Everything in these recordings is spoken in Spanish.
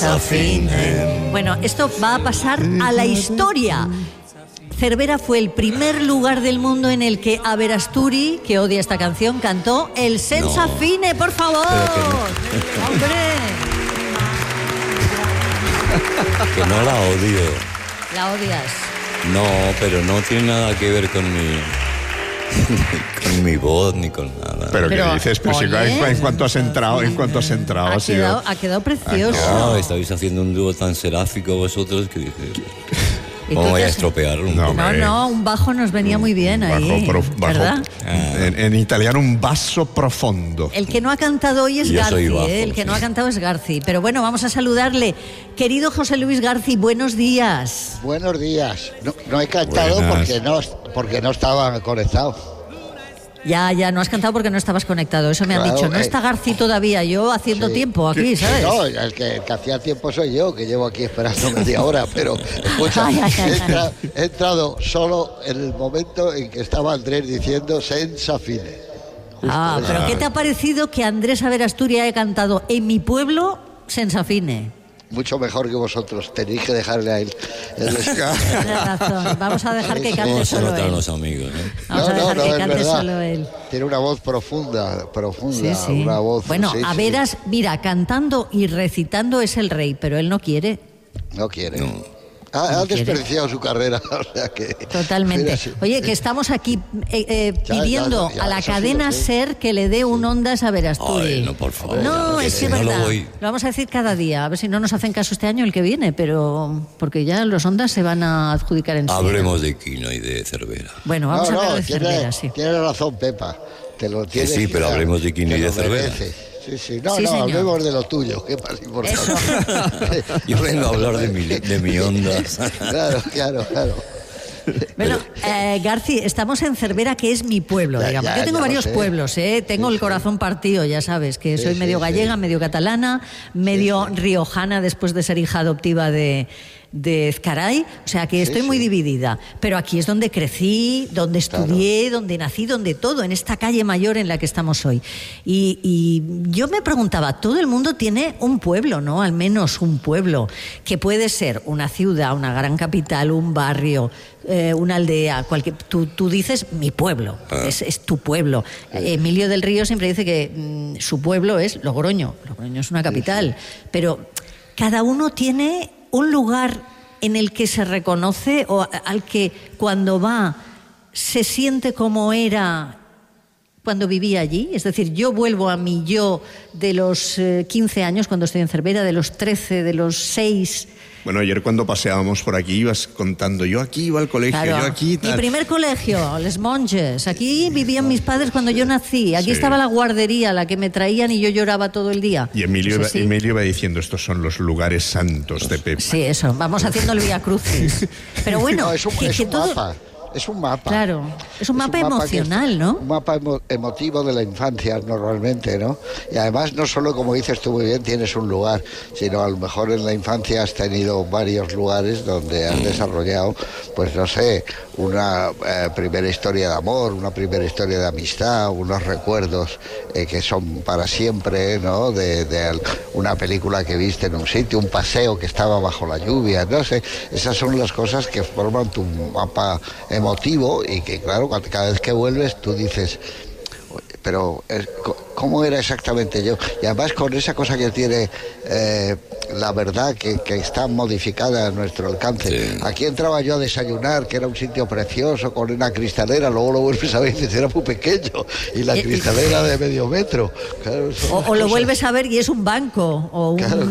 senza fine. Bueno, esto va a pasar a la historia. Cervera fue el primer lugar del mundo en el que Averasturi, que odia esta canción, cantó el senza fine, por favor. ¡Hombre! Que no la odio. ¿La odias? No, pero no tiene nada que ver con mi voz ni con nada. Pero ¿qué dices? Pues en cuanto has entrado, ha quedado precioso. No, estáis haciendo un dúo tan seráfico vosotros que dije, ¿cómo voy a estropear? No, un bajo nos venía muy bien ahí, ¿verdad? En italiano, un basso profondo. El que no ha cantado hoy es Garci, el que no ha cantado es Garci. Pero bueno, vamos a saludarle. Querido José Luis Garci, buenos días. Buenos días. No he cantado porque no estaba conectado. Ya, no has cantado porque no estabas conectado, eso me han dicho. No está Garci todavía, yo haciendo tiempo aquí, ¿sabes? No, el que hacía tiempo soy yo, que llevo aquí esperando media hora, pero escucha, he entrado solo en el momento en que estaba Andrés diciendo senza fine. Pero ¿qué te ha parecido que Andrés Averasturi haya cantado en mi pueblo senza fine? Mucho mejor que vosotros, tenéis que dejarle a él. Tienes razón, vamos a dejar que cante solo él. Los amigos, ¿no? Vamos a dejar que cante solo él. Sí. Una voz profunda, sí. una voz... Bueno, a veras, mira, cantando y recitando es el rey, pero él no quiere. No quiere. Ha desperdiciado su carrera, o sea que... Totalmente. Oye, que estamos aquí pidiendo a la cadena SER que le dé un Ondas a Averasturi. No, por favor. No, es que es verdad. Lo vamos a decir cada día, a ver si no nos hacen caso este año el que viene, pero porque ya los Ondas se van a adjudicar en sí. Hablemos de Quino y de Cervera. Bueno, vamos a hablar de Cervera, sí. Tiene razón, Pepa. Te lo tienes sí, pero hablemos de Quino y de Cervera. Sí. No, hablemos de lo tuyo, que es más importante. Yo vengo a hablar de mi onda. Claro. Bueno, Garci, estamos en Cervera, que es mi pueblo, digamos. Yo tengo varios pueblos, tengo el corazón partido, ya sabes, que soy medio gallega, medio catalana, medio riojana después de ser hija adoptiva de Ezcaray, o sea que estoy muy dividida, pero aquí es donde crecí, donde estudié, donde nací, donde todo, en esta calle mayor en la que estamos hoy. Y yo me preguntaba, todo el mundo tiene un pueblo, ¿no? Al menos un pueblo, que puede ser una ciudad, una gran capital, un barrio, una aldea, tú dices mi pueblo, es tu pueblo. Emilio del Río siempre dice que su pueblo es Logroño es una capital, pero cada uno tiene un lugar en el que se reconoce o al que cuando va se siente como era cuando vivía allí. Es decir, yo vuelvo a mi yo de los 15 años cuando estoy en Cervera, de los 13, de los 6... Bueno, ayer cuando paseábamos por aquí ibas contando, yo aquí iba al colegio, claro. Yo aquí... Mi primer colegio, Les Monges, aquí vivían mis padres cuando yo nací, aquí estaba la guardería, la que me traían y yo lloraba todo el día. Y Emilio iba diciendo, estos son los lugares santos de Pepa. Sí, eso, vamos haciendo el Vía Crucis. Pero bueno, es un mapa. Es un mapa. Claro, es un mapa emocional, ¿no? Un mapa emotivo de la infancia normalmente, ¿no? Y además no solo, como dices tú muy bien, tienes un lugar, sino a lo mejor en la infancia has tenido varios lugares donde has desarrollado, pues no sé, una primera historia de amor, una primera historia de amistad, unos recuerdos que son para siempre, ¿no? De una película que viste en un sitio, un paseo que estaba bajo la lluvia, no sé. Esas son las cosas que forman tu mapa emotivo y que claro, cada vez que vuelves tú dices, pero ¿cómo era exactamente yo? Y además con esa cosa que tiene la verdad que está modificada a nuestro alcance. Sí. Aquí entraba yo a desayunar, que era un sitio precioso, con una cristalera, luego lo vuelves a ver y dices, era muy pequeño, y la cristalera de medio metro. Claro, o lo vuelves a ver y es un banco, o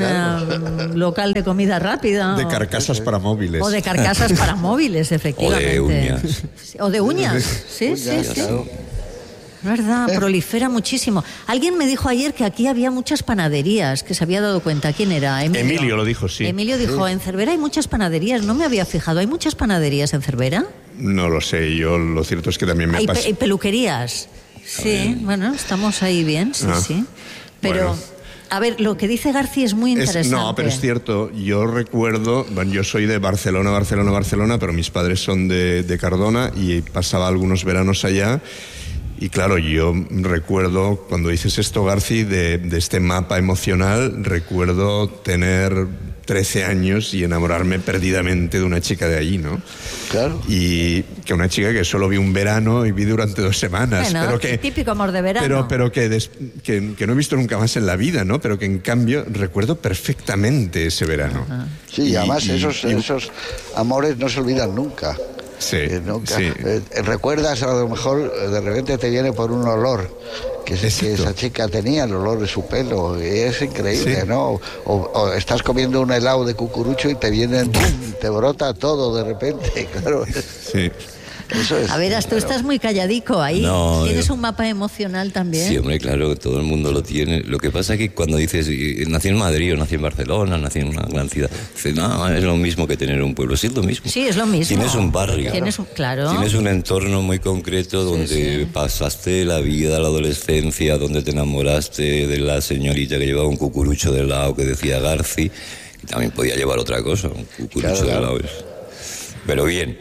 un local de comida rápida. De carcasas para móviles. O de carcasas para móviles, efectivamente. O de uñas. O de uñas, sí. Claro. ¿Verdad? Prolifera muchísimo. Alguien me dijo ayer que aquí había muchas panaderías, que se había dado cuenta. ¿Quién era? Emilio lo dijo, sí. Emilio dijo, en Cervera hay muchas panaderías. No me había fijado. ¿Hay muchas panaderías en Cervera? No lo sé. Yo lo cierto es que también me pasa. ¿Hay peluquerías? Sí, bueno, estamos ahí bien, sí. Pero... Bueno. A ver, lo que dice Garci es muy interesante. No, pero es cierto. Yo recuerdo, bueno, yo soy de Barcelona, pero mis padres son de Cardona y pasaba algunos veranos allá. Y claro, yo recuerdo, cuando dices esto, Garci, de este mapa emocional, recuerdo tener 13 años y enamorarme perdidamente de una chica de allí, ¿no? Claro. Y que una chica que solo vi un verano y vi durante 2 semanas. Bueno, pero que, típico amor de verano. Pero que no he visto nunca más en la vida, ¿no? Pero que en cambio recuerdo perfectamente ese verano. Ajá. Sí, y además esos amores no se olvidan nunca. Sí, nunca. sí. Recuerdas, a lo mejor de repente te viene por un olor que esa chica tenía, el olor de su pelo, y es increíble, sí. ¿no? O estás comiendo un helado de cucurucho y te vienen, ¡pum!, te brota todo de repente, claro. Sí. Eso es. A ver, tú estás muy calladico ahí. No, ¿Tienes un mapa emocional también? Sí, hombre, claro, todo el mundo lo tiene. Lo que pasa es que cuando dices, nací en Madrid o nací en Barcelona, nací en una gran ciudad, dices, no, es lo mismo que tener un pueblo. Sí, es lo mismo. Sí, es lo mismo. Tienes un barrio. Claro. Tienes un entorno muy concreto donde pasaste la vida, la adolescencia, donde te enamoraste de la señorita que llevaba un cucurucho de helado que decía Garci, y también podía llevar otra cosa, un cucurucho de helado. Pero bien.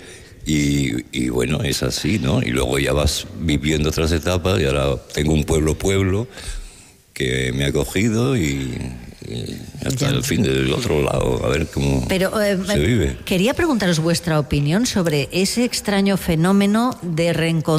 Y bueno, es así, ¿no? Y luego ya vas viviendo otras etapas y ahora tengo un pueblo que me ha acogido y hasta el fin del otro lado, a ver cómo se vive. Quería preguntaros vuestra opinión sobre ese extraño fenómeno de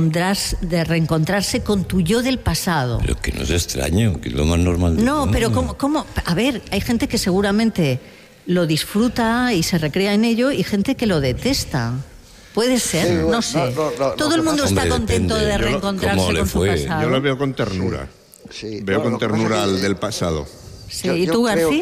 reencontrarse con tu yo del pasado. Pero que no es extraño, que es lo más normal. No, pero ¿cómo? A ver, hay gente que seguramente lo disfruta y se recrea en ello y gente que lo detesta. Puede ser, Sí, no sé. Todo el mundo está contento de reencontrarse con su pasado. Yo lo veo con ternura. Sí. Veo con ternura al del pasado. Sí, ¿y tú, García?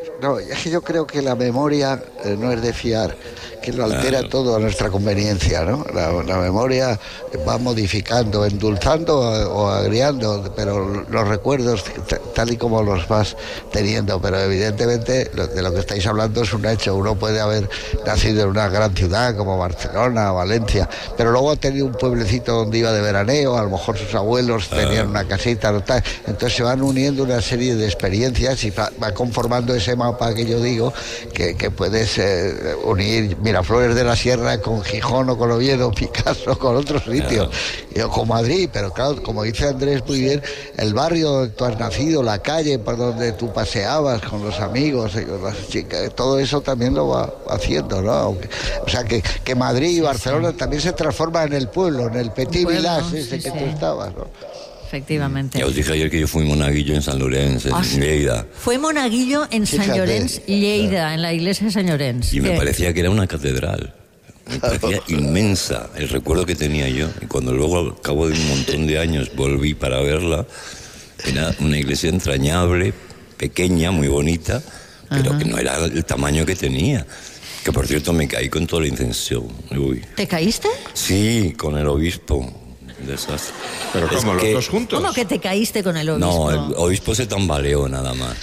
Yo creo que la memoria no es de fiar, que lo altera todo a nuestra conveniencia, ¿no? La memoria va modificando, endulzando o agriando, pero los recuerdos tal y como los vas teniendo, pero evidentemente de lo que estáis hablando es un hecho. Uno puede haber nacido en una gran ciudad como Barcelona o Valencia, pero luego ha tenido un pueblecito donde iba de veraneo, a lo mejor sus abuelos tenían una casita, ¿no? Entonces se van uniendo una serie de experiencias y va conformando ese mapa que yo digo, que puedes unir Miraflores de la Sierra con Gijón o con Oviedo, Picasso con otros sitios, o con Madrid, pero claro, como dice Andrés muy bien, el barrio donde tú has nacido, la calle por donde tú paseabas con los amigos y con las chicas, todo eso también lo va haciendo, ¿no? O sea que Madrid y Barcelona también se transforma en el pueblo, en el petit village ese que tú estabas, ¿no? Efectivamente. Ya os dije ayer que yo fui monaguillo en San Lorenzo, en Lleida. Fue monaguillo en San Llorenç, Lleida, en la iglesia de San Llorenç. Y me parecía que era una catedral. Me parecía inmensa el recuerdo que tenía yo. Y cuando luego, al cabo de un montón de años, volví para verla, era una iglesia entrañable, pequeña, muy bonita, pero que no era el tamaño que tenía. Que, por cierto, me caí con toda la incensión. Uy. ¿Te caíste? Sí, con el obispo. Desastre. ¿Pero cómo, los dos juntos? ¿Cómo que te caíste con el obispo? No, el obispo se tambaleó nada más.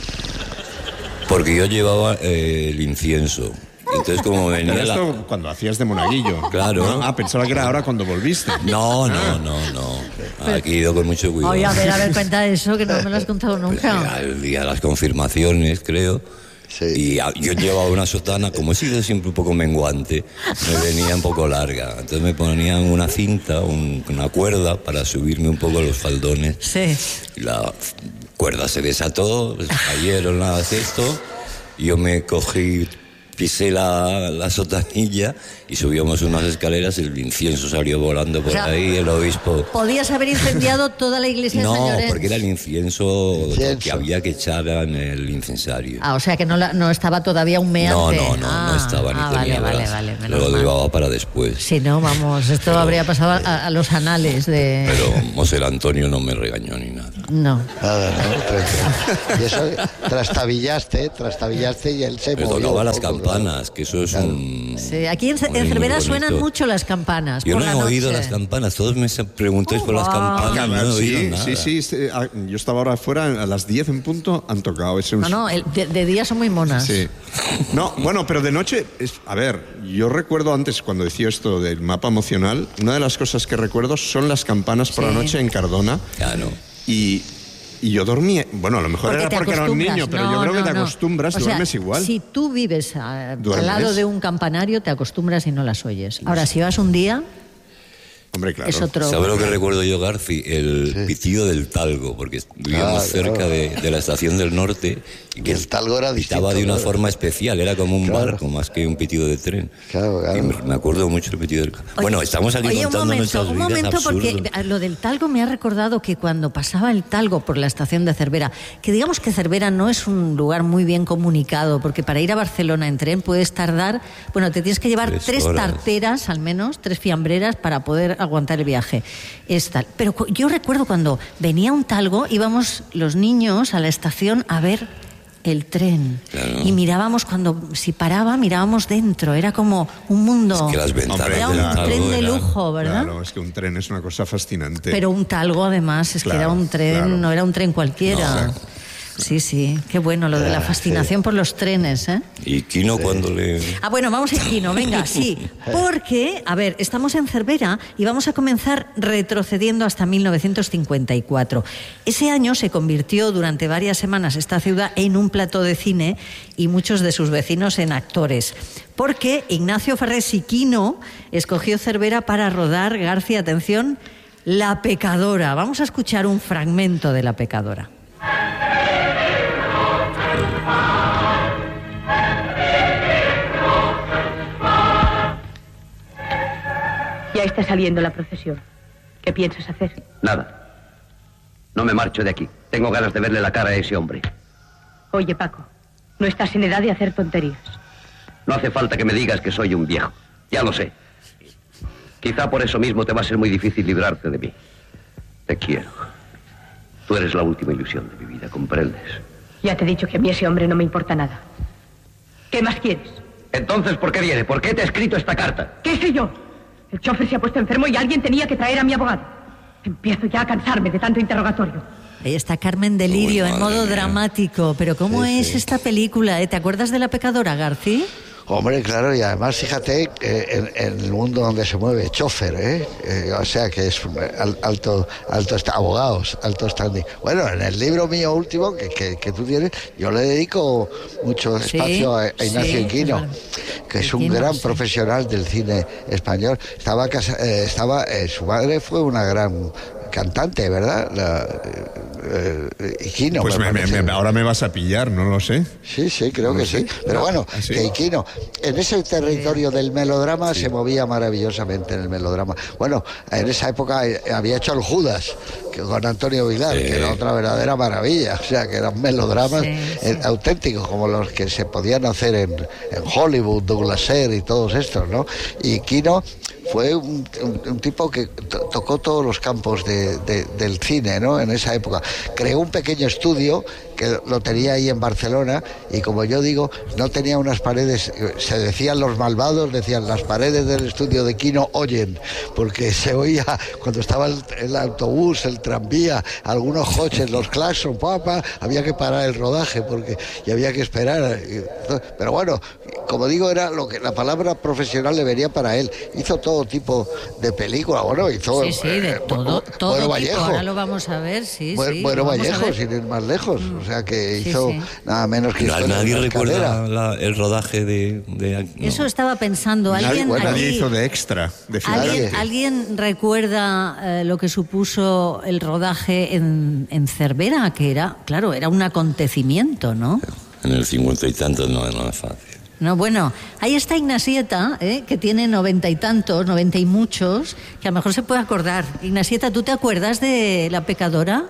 Porque yo llevaba el incienso. Entonces, como venía Pero esto cuando hacías de monaguillo. Claro. Pensaba que era ahora cuando volviste. No. Aquí he ido con mucho cuidado. Oye, a ver, cuenta eso, que no me lo has contado nunca. El día de las confirmaciones, creo. Sí. Y yo llevaba una sotana, como he sido siempre un poco menguante, me venía un poco larga. Entonces me ponían una cinta, una cuerda para subirme un poco los faldones. Sí. Y la cuerda se desató, cayeron nada de esto, y yo me cogí, pisé la sotanilla y subíamos unas escaleras, el incienso salió volando por ahí, el obispo... ¿Podías haber incendiado toda la iglesia de San Llorenç? No, porque era el incienso que había que echar en el incensario. O sea que no estaba todavía humeante. No estaba ni tenía vale. Lo llevaba para después. Sí, no, vamos, esto habría pasado a los anales de... Pero Monser Antonio no me regañó ni nada. No. Nada, ¿no? Y eso trastabillaste y él se Pero movió. tocaba las campanas, que eso es un... Sí, aquí en Cervera suenan mucho las campanas. Yo por no he la oído noche. las campanas, todos me preguntáis por las campanas, no he oído nada. Sí, yo estaba ahora afuera, a las 10 en punto han tocado. No, de día son muy monas. Sí. No, bueno, pero de noche, a ver, yo recuerdo antes, cuando decía esto del mapa emocional, una de las cosas que recuerdo son las campanas por la noche en Cardona. Claro. Y yo dormía, bueno, a lo mejor era porque era un niño, pero yo creo que te acostumbras, duermes igual. Si tú vives al lado de un campanario, te acostumbras y no las oyes. Ahora, si vas un día... Hombre, claro. es otro... ¿Sabes lo que recuerdo yo, Garci? El pitido del talgo, porque vivíamos cerca de la estación del norte. Y el talgo era distinto. Estaba de una forma especial, era como un barco, más que un pitido de tren. Claro. Y me acuerdo mucho del pitido del... Bueno, estamos aquí contando nuestras vidas. Un momento, absurdas. porque lo del talgo me ha recordado que cuando pasaba el talgo por la estación de Cervera, que digamos que Cervera no es un lugar muy bien comunicado, porque para ir a Barcelona en tren puedes tardar, bueno, te tienes que llevar 3 tarteras, al menos, 3 fiambreras para poder aguantar el viaje. Pero yo recuerdo cuando venía un talgo, íbamos los niños a la estación a ver el tren. Claro. Y mirábamos si paraba, mirábamos dentro. Era como un mundo. Es que las ventanas era un tren de lujo, ¿verdad? Claro, es que un tren es una cosa fascinante. Pero un talgo, además, que era un tren, no era un tren cualquiera. No. Sí, qué bueno lo de la fascinación por los trenes, ¿eh? ¿Y Quino cuando le...? Bueno, vamos a Quino, venga, sí. Porque, a ver, estamos en Cervera y vamos a comenzar retrocediendo hasta 1954. Ese año se convirtió durante varias semanas esta ciudad en un plató de cine y muchos de sus vecinos en actores. Porque Ignacio Farrés y Quino escogió Cervera para rodar, García, atención, La Pecadora. Vamos a escuchar un fragmento de La Pecadora. Ya está saliendo la procesión. ¿Qué piensas hacer? Nada. No me marcho de aquí. Tengo ganas de verle la cara a ese hombre. Oye, Paco, no estás en edad de hacer tonterías. No hace falta que me digas que soy un viejo. Ya lo sé. Quizá por eso mismo te va a ser muy difícil librarte de mí. Te quiero. Tú eres la última ilusión de mi vida, ¿comprendes? Ya te he dicho que a mí ese hombre no me importa nada. ¿Qué más quieres? Entonces, ¿por qué viene? ¿Por qué te he escrito esta carta? ¿Qué sé yo? El chofer se ha puesto enfermo y alguien tenía que traer a mi abogado. Empiezo ya a cansarme de tanto interrogatorio. Ahí está Carmen de Lirio en modo dramático. Pero ¿cómo es esta película? ¿Te acuerdas de La Pecadora, García? Hombre, claro, y además fíjate en el mundo donde se mueve chofer, o sea que es alto abogados, alto standing. Bueno, en el libro mío último que tú tienes, yo le dedico mucho espacio a Ignacio Quino, que es un gran profesional del cine español. Su madre fue una gran cantante, ¿verdad? Quino. Pues ahora me vas a pillar, no lo sé. Sí, creo que sí. Pero bueno, que Quino en ese territorio del melodrama se movía maravillosamente en el melodrama. Bueno, en esa época había hecho el Judas con Antonio Vilar, que era otra verdadera maravilla. O sea, que eran melodramas auténticos, como los que se podían hacer en Hollywood, Douglas Sirk y todos estos, ¿no? Y Quino fue un tipo que tocó todos los campos del cine, ¿no? En esa época. Creó un pequeño estudio que lo tenía ahí en Barcelona y, como yo digo, no tenía unas paredes, se decían los malvados, decían las paredes del estudio de Quino oyen, porque se oía cuando estaba el autobús, el tranvía, algunos coches, los claxon, había que parar el rodaje y había que esperar. Pero bueno, como digo, era lo que la palabra profesional le venía para él. Hizo todo tipo de películas, hizo de todo Bueno Vallejo. Tipo. Ahora lo vamos a ver, Bueno Vallejo, sin ir más lejos. O sea que hizo nada menos que historia. Nadie recuerda el rodaje de no. Eso estaba pensando. Nadie hizo de extra. ¿Alguien recuerda lo que supuso el rodaje en Cervera? Que era un acontecimiento, ¿no? En el 50 y tantos no es fácil. No, bueno, ahí está Ignasieta, que tiene 90 y tantos, 90 y muchos, que a lo mejor se puede acordar. Ignasieta, ¿tú te acuerdas de La Pecadora?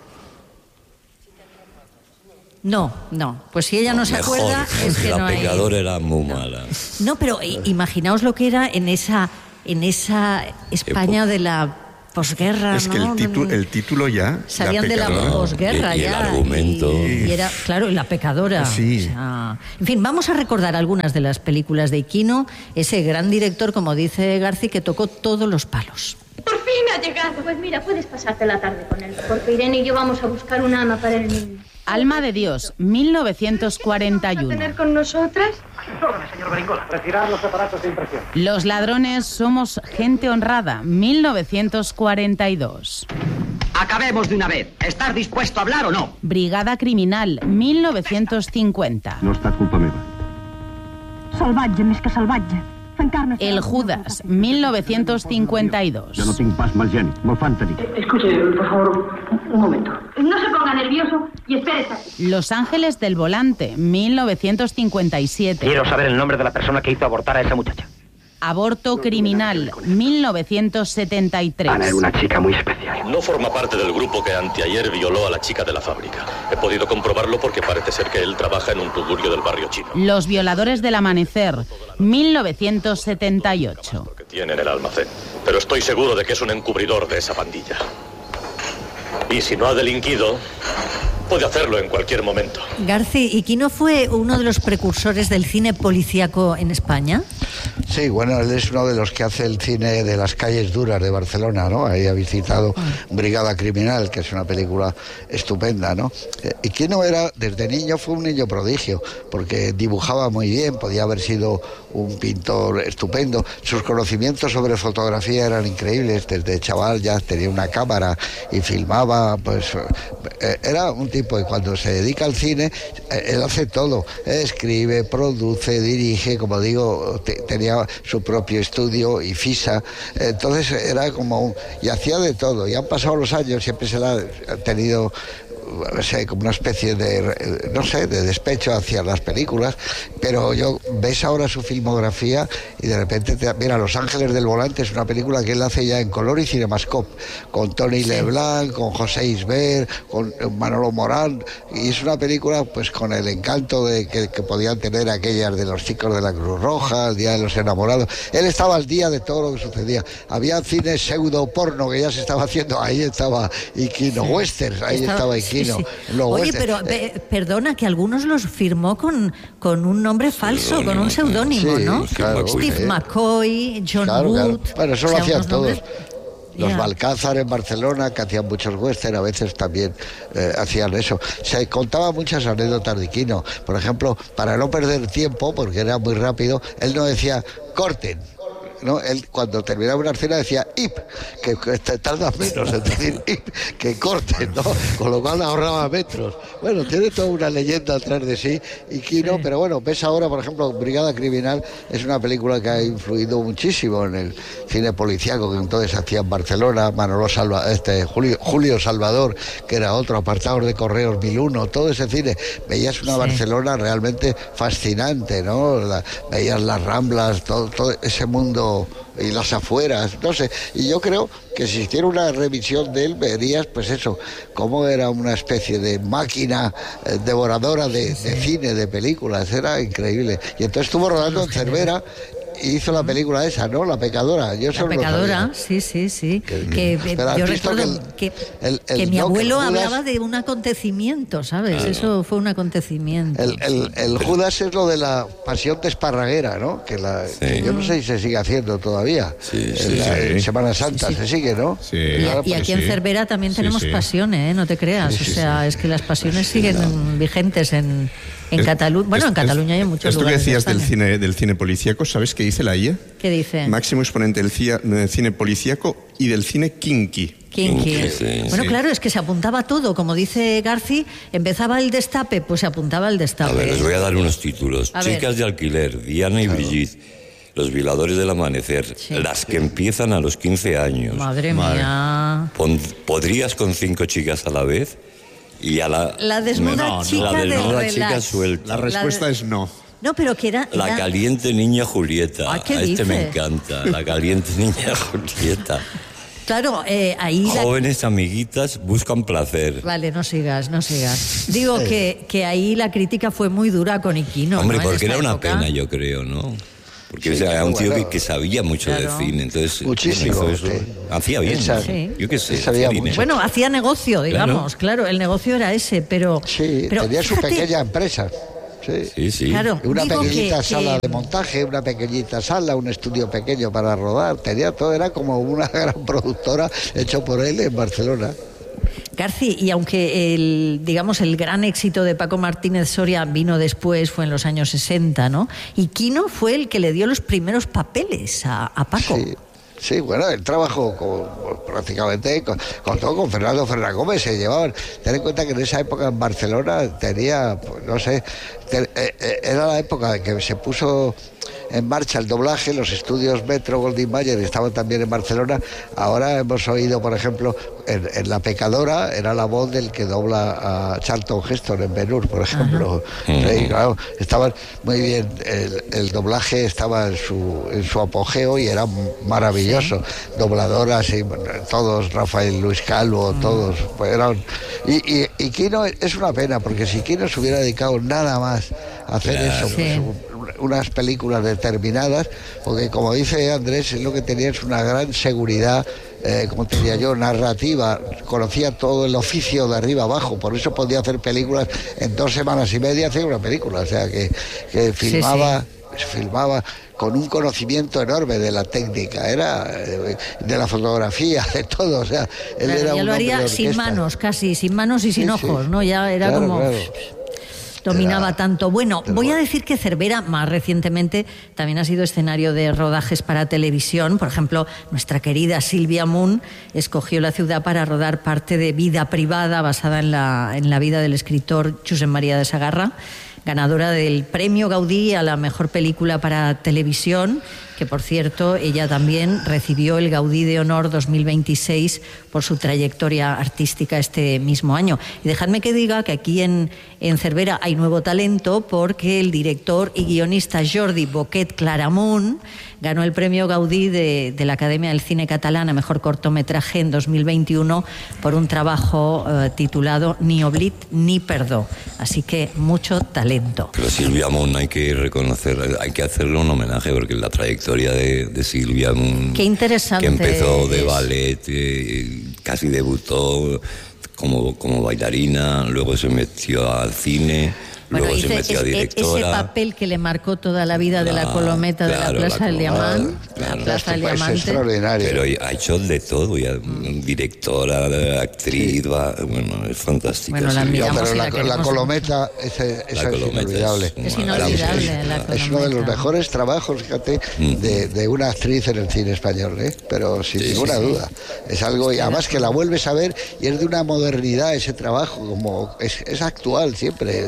No, pues si ella no se acuerda, es que no hay... La Pecadora era muy mala. No, pero imaginaos lo que era en esa España de la posguerra, es que el título ya salían de la posguerra y ya el argumento y era La Pecadora. Sí. O sea, en fin, vamos a recordar algunas de las películas de Quino, ese gran director, como dice García, que tocó todos los palos. Por fin ha llegado. Pues mira, puedes pasarte la tarde con él, porque Irene y yo vamos a buscar una ama para el niño. Alma de Dios, 1941. ¿Vas a tener con nosotras? Órdenes, señor Beringola. Retirar los aparatos de impresión. Los ladrones somos gente honrada, 1942. Acabemos de una vez. ¿Estás dispuesto a hablar o no? Brigada Criminal, 1950. No ha estat culpa meva. Salvatge, més que salvatge. El Judas, 1952. Jo no tinc pas mal geni, molt fan tenir. Escuche, por favor, un momento. No se ponga nervioso y espérese aquí. Los Ángeles del Volante, 1957. Quiero saber el nombre de la persona que hizo abortar a esa muchacha. Aborto criminal, 1973. Ana era una chica muy especial. No forma parte del grupo que anteayer violó a la chica de la fábrica. He podido comprobarlo porque parece ser que él trabaja en un tugurio del barrio chino. Los Violadores del Amanecer, 1978. Que tiene en el almacén. Pero estoy seguro de que es un encubridor de esa pandilla. Y si no ha delinquido, puede hacerlo en cualquier momento. Garci, ¿y Quino fue uno de los precursores del cine policíaco en España? Sí, bueno, él es uno de los que hace el cine de las calles duras de Barcelona, ¿no? Ahí ha visitado Brigada Criminal, que es una película estupenda, ¿no? Y Quino era, desde niño, fue un niño prodigio, porque dibujaba muy bien, podía haber sido un pintor estupendo. Sus conocimientos sobre fotografía eran increíbles, desde chaval ya tenía una cámara y filmaba, pues era un tipo, y cuando se dedica al cine, él hace todo, escribe, produce, dirige, como digo, tenía su propio estudio y FISA, entonces era como y hacía de todo, y han pasado los años, siempre se la ha tenido, no sé, como una especie de, no sé, de despecho hacia las películas, pero ves ahora su filmografía y de repente mira, Los Ángeles del Volante es una película que él hace ya en color y Cinemascope, con Tony Leblanc, con José Isbert, con Manolo Morán, y es una película pues con el encanto de que podían tener aquellas de los chicos de la Cruz Roja, El Día de los Enamorados. Él estaba al día de todo lo que sucedía. Había cine pseudo porno que ya se estaba haciendo, ahí estaba Iquino, westerns, ahí estaba Iquino. Sí. Oye, pero perdona, que algunos los firmó con un nombre falso, con un seudónimo, sí, ¿no? Claro, Steve McCoy, John Wood. Claro. Bueno, eso lo hacían todos. Los Yeah. Balcázar en Barcelona, que hacían muchos western, a veces también hacían eso. Se contaban muchas anécdotas de Quino. Por ejemplo, para no perder tiempo, porque era muy rápido, él no decía corten, ¿no? Él cuando terminaba una escena decía ip, que tarda menos en decir ip, que corten, ¿no? Con lo cual ahorraba metros. Bueno, tiene toda una leyenda atrás de sí y Quino, pero bueno, ves ahora, por ejemplo, Brigada Criminal es una película que ha influido muchísimo en el cine policíaco que entonces hacía en Barcelona, Julio Salvador, que era otro, Apartados de Correos 1001, todo ese cine. Veías una Barcelona realmente fascinante, ¿no? Veías las Ramblas, todo ese mundo y las afueras, no sé, y yo creo que si hiciera una revisión de él verías pues eso, cómo era una especie de máquina devoradora de cine, de películas, era increíble, y entonces estuvo rodando en Cervera y hizo la película esa, ¿no? La Pecadora. Yo La Pecadora, sí. Que yo recuerdo que mi abuelo hablaba de un acontecimiento, ¿sabes? Claro. Eso fue un acontecimiento. El Judas es lo de la pasión de Esparraguera, ¿no? Que yo no sé si se sigue haciendo todavía. En Semana Santa se sigue, ¿no? Sí. Y aquí en Cervera también tenemos pasiones, ¿eh? No te creas. O sea, es que las pasiones siguen vigentes en Cataluña. Bueno, en Cataluña hay muchos lugares. Esto que decías del cine policíaco, ¿sabes qué dice la IA? ¿Qué dice? Máximo exponente del cine policíaco y del cine kinky. Bueno, claro, es que se apuntaba todo. Como dice Garci, empezaba el destape, pues se apuntaba el destape. A ver, les voy a dar unos títulos. Chicas de alquiler, Diana y Brigitte. Los Violadores del Amanecer, las que empiezan a los 15 años. Madre mía. ¿Podrías con 5 chicas a la vez? Y a la desnuda chica suelta. La respuesta es no. No, pero que era... La caliente niña Julieta. ¿Qué dice? Me encanta. La caliente niña Julieta. Claro, ahí... Jóvenes amiguitas buscan placer. Vale, no sigas. Digo que ahí la crítica fue muy dura con Iquino. Hombre, ¿no? porque era una pena, yo creo, ¿no? Porque era un tío que sabía mucho de cine, entonces muchísimo, hizo eso. Hacía bien, yo qué sé, sabía mucho. Bueno, hacía negocio, digamos, claro, el negocio era ese, pero tenía su pequeña empresa. Sí. Claro, una pequeñita sala de montaje, una pequeñita sala, un estudio pequeño para rodar, tenía todo, era como una gran productora hecho por él en Barcelona. Garci, y aunque el gran éxito de Paco Martínez Soria vino después, fue en los años 60, ¿no? Y Quino fue el que le dio los primeros papeles a Paco. Sí, bueno, él trabajó prácticamente con Fernando Ferragómez, se llevaban. Ten en cuenta que en esa época en Barcelona tenía, pues, no sé, era la época de que se puso en marcha el doblaje, los estudios Metro Goldwyn Mayer estaban también en Barcelona. Ahora hemos oído, por ejemplo, en La Pecadora era la voz del que dobla a Charlton Heston en Ben-Hur, por ejemplo. Sí, claro, estaban muy bien, el doblaje estaba en su apogeo y era maravilloso. Sí. Dobladoras y todos, Rafael Luis Calvo, todos, pues eran... Y Quino es una pena, porque si Quino se hubiera dedicado nada más a hacer eso, pues, unas películas determinadas, porque como dice Andrés, lo que tenía es una gran seguridad, como te diría yo, narrativa, conocía todo el oficio de arriba abajo, por eso podía hacer películas en 2 semanas y media, hacía una película, o sea que filmaba con un conocimiento enorme de la técnica, era de la fotografía, de todo, o sea, él era ya lo haría sin manos, casi, sin manos y sin ojos, ¿no? Ya era como... Dominaba tanto. Bueno, voy a decir que Cervera, más recientemente, también ha sido escenario de rodajes para televisión. Por ejemplo, nuestra querida Silvia Moon escogió la ciudad para rodar parte de Vida privada, basada en la vida del escritor Josep María de Sagarra, ganadora del Premio Gaudí a la mejor película para televisión, que por cierto ella también recibió el Gaudí de Honor 2026 por su trayectoria artística este mismo año. Y dejadme que diga que aquí en Cervera hay nuevo talento, porque el director y guionista Jordi Boquet Claramunt ganó el Premio Gaudí de la Academia del Cine Catalán a mejor cortometraje en 2021 por un trabajo titulado Ni oblit ni perdó. Así que mucho talento. Pero Silvia Moon hay que reconocer, hay que hacerle un homenaje, porque la trayectoria de Silvia Moon, qué interesante, que empezó de ballet, casi debutó como bailarina, luego se metió al cine. Bueno, luego se metió a directora. Ese papel que le marcó toda la vida de la Colometa, de la Plaza del Diamante. La Plaza del Diamante. Es extraordinario. Pero ha hecho de todo, ya, directora, actriz, bueno, es fantástica. Bueno, la miramos, pero la Colometa, es inolvidable. Es inolvidable. Es uno de los mejores trabajos, fíjate, de una actriz en el cine español, pero sin ninguna duda. Es algo, y además que la vuelves a ver y es de una modernidad ese trabajo, como es actual siempre.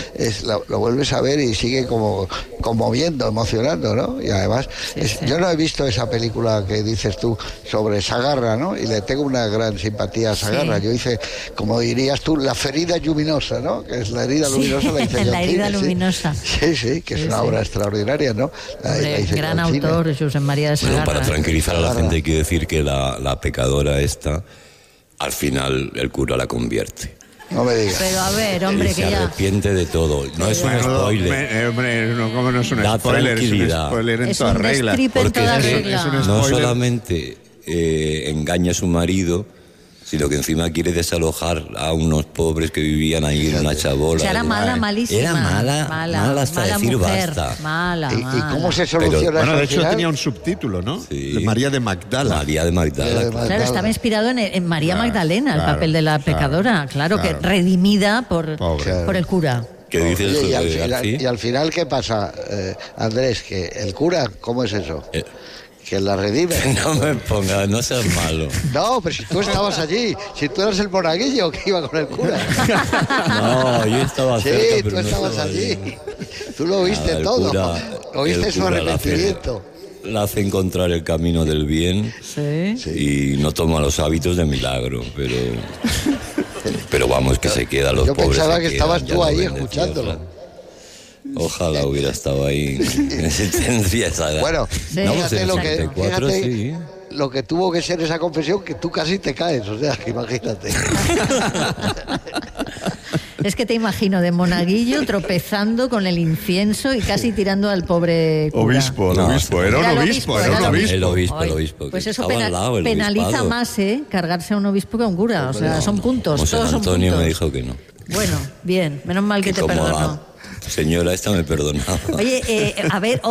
Lo vuelves a ver y sigue como conmoviendo, emocionando, ¿no? Y además, yo no he visto esa película que dices tú sobre Sagarra, ¿no? Y le tengo una gran simpatía a Sagarra. Yo hice, como dirías tú, La ferida luminosa, ¿no? Que es la herida luminosa, la hice yo. La herida luminosa. Sí, que es una obra extraordinaria, ¿no? Gran autor, Josep María de Sagarra. Bueno, para tranquilizar a la gente hay que decir que la pecadora esta, al final el cura la convierte. No me digas. Pero a ver, hombre, que se ya... arrepiente de todo. No es un spoiler. ¿Cómo no es un spoiler? Es un spoiler en toda regla. Porque no solamente engaña a su marido, sino que encima quiere desalojar a unos pobres que vivían ahí en una chabola. O sea, era mala, malísima. Era mala hasta decir mujer, basta. Mala. ¿Y cómo se soluciona eso? Bueno, de hecho tenía un subtítulo, ¿no? Sí. María de Magdala. Claro, estaba inspirado en María Magdalena, el papel de la pecadora. Claro, que redimida por el cura. ¿Qué dices? Y al final, ¿qué pasa, Andrés? Que el cura, ¿cómo es eso? Que la redime. No me pongas, no seas malo. No, pero si tú estabas allí, si tú eras el monaguillo que iba con el cura. No, yo estaba cerca, sí, pero tú estabas allí. Tú lo viste todo. Lo viste su arrepentimiento. La hace encontrar el camino del bien y no toma los hábitos de milagro, pero vamos, que se queda los pobres. Yo pensaba que estabas tú ahí escuchándolo. Ojalá hubiera estado ahí. Tendría esa edad. Bueno, fíjate fíjate lo que tuvo que ser esa confesión, que tú casi te caes, o sea, que imagínate. Es que te imagino de monaguillo tropezando con el incienso y casi tirando al pobre cura. Obispo. Era un obispo. El obispo. Pues eso penaliza más, cargarse a un obispo que a un cura. O sea, son puntos. José todos Antonio son puntos. me dijo que no. Bueno, bien. Menos mal que te perdonó. Señora, esta me perdonaba. Oye, a ver...